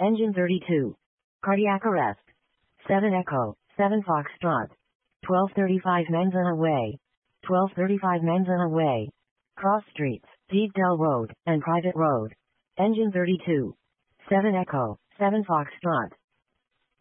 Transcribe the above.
Engine 32. Cardiac arrest. 7 Echo, 7 Foxtrot. 1235 Manzana Way. 1235 Manzana Way. Cross streets, Deepdale Road, and Private Road. Engine 32. 7 Echo, 7 Foxtrot.